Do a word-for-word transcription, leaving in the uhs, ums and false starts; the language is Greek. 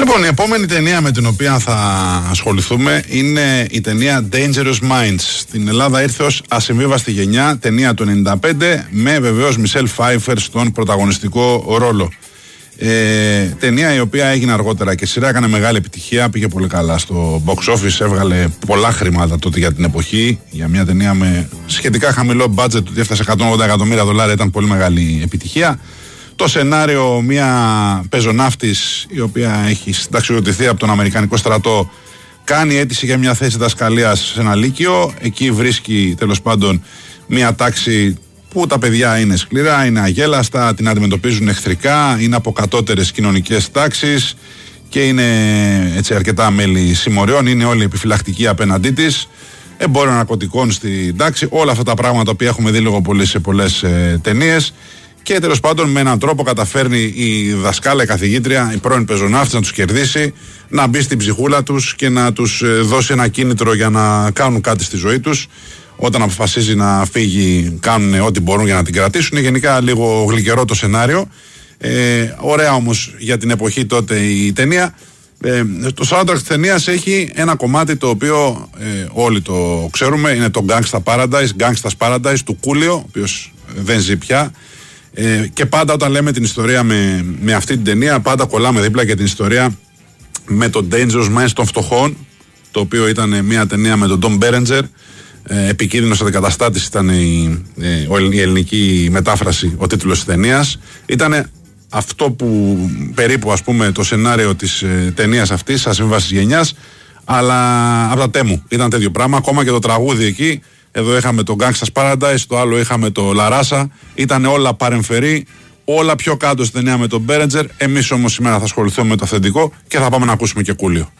Λοιπόν, η επόμενη ταινία με την οποία θα ασχοληθούμε είναι η ταινία Dangerous Minds. Στην Ελλάδα ήρθε ως ασυμβίβαστη γενιά, ταινία του ενενήντα πέντε, με βεβαίως Μισελ Φάιφερ στον πρωταγωνιστικό ρόλο. Ε, ταινία η οποία έγινε αργότερα και σειρά, έκανε μεγάλη επιτυχία, πήγε πολύ καλά στο box office, έβγαλε πολλά χρήματα τότε για την εποχή. Για μια ταινία με σχετικά χαμηλό budget, ότι έφτασε εκατόν ογδόντα εκατομμύρια δολάρια, ήταν πολύ μεγάλη επιτυχία. Το σενάριο, μια πεζοναύτης η οποία έχει συνταξιοδοτηθεί από τον Αμερικανικό στρατό, κάνει αίτηση για μια θέση δασκαλίας σε ένα λύκειο. Εκεί βρίσκει τέλος πάντων μια τάξη που τα παιδιά είναι σκληρά, είναι αγέλαστα, την αντιμετωπίζουν εχθρικά, είναι από κατώτερες κοινωνικές τάξεις και είναι έτσι αρκετά μέλη συμμοριών, είναι όλοι επιφυλακτικοί απέναντί της. Εμπόριο ναρκωτικών στην τάξη, όλα αυτά τα πράγματα που έχουμε δει λίγο πολύ σε πολλές ε, ταινίες. Και τέλος πάντων με έναν τρόπο καταφέρνει η δασκάλα, η καθηγήτρια, η πρώην πεζοναύτης να τους κερδίσει, να μπει στην ψυχούλα τους και να τους δώσει ένα κίνητρο για να κάνουν κάτι στη ζωή τους. Όταν αποφασίζει να φύγει, κάνουν ό,τι μπορούν για να την κρατήσουν. Γενικά λίγο γλυκερό το σενάριο. Ε, ωραία όμως για την εποχή τότε η ταινία. Ε, το soundtrack της ταινίας έχει ένα κομμάτι το οποίο ε, όλοι το ξέρουμε. Είναι το Gangsta Paradise, Gangsta's Paradise του Κούλιο, ο οποίος δεν ζει πια. Ε, και πάντα όταν λέμε την ιστορία με, με αυτή την ταινία, πάντα κολλάμε δίπλα και την ιστορία με το Dangerous Minds των φτωχών, το οποίο ήταν μια ταινία με τον Tom Berenger. Ε, επικίνδυνος αντικαταστάτης ήταν η, ε, η ελληνική μετάφραση, ο τίτλος της ταινίας. Ήταν αυτό που περίπου, ας πούμε, το σενάριο της ε, ταινίας αυτής, ασύμβασης γενιάς, αλλά από τα τέμου ήταν τέτοιο πράγμα. Ακόμα και το τραγούδι εκεί, εδώ είχαμε το Gangsta's Paradise, το άλλο είχαμε το La Raza, ήταν όλα παρεμφερή, όλα πιο κάτω στην ταινία με τον Berenger. Εμείς όμως σήμερα θα ασχοληθούμε με το αυθεντικό και θα πάμε να ακούσουμε και Κούλιο.